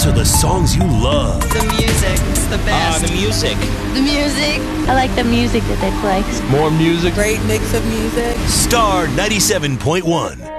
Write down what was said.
These are the songs you love. The music, it's the best. The music. The music. I like the music that they play. More music. Great mix of music. Star 97.1.